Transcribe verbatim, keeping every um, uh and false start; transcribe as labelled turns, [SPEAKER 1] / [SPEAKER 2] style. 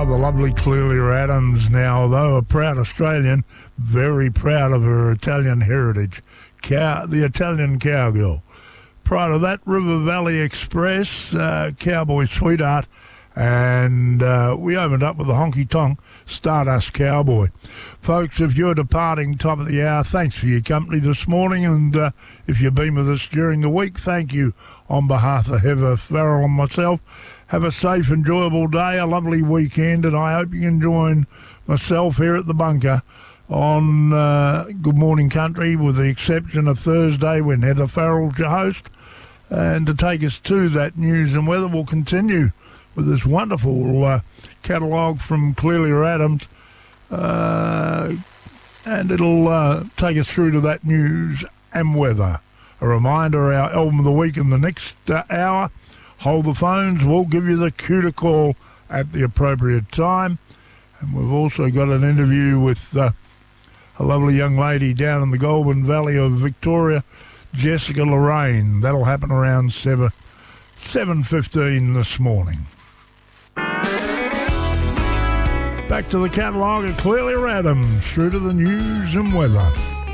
[SPEAKER 1] Oh, the lovely Clelia Adams now, though a proud Australian, very proud of her Italian heritage. Cow, the Italian cowgirl. Prior to that, River Valley Express, uh, Cowboy Sweetheart, and uh, we opened up with the Honky Tonk Stardust Cowboy. Folks, if you're departing top of the hour, thanks for your company this morning, and uh, if you've been with us during the week, thank you on behalf of Heather Farrell and myself. Have a safe, enjoyable day, a lovely weekend, and I hope you can join myself here at the bunker on uh, Good Morning Country, with the exception of Thursday when Heather Farrell's your host. And to take us to that news and weather, we'll continue with this wonderful uh, catalogue from Clelia Adams, uh, and it'll uh, take us through to that news and weather. A reminder, our album of the week in the next uh, hour. Hold the phones, we'll give you the cue to call at the appropriate time. And we've also got an interview with uh, a lovely young lady down in the Goulburn Valley of Victoria, Jessica Lorraine. That'll happen around seven seven fifteen this morning. Back to the catalogue of Clelia Adams, through to the news and weather.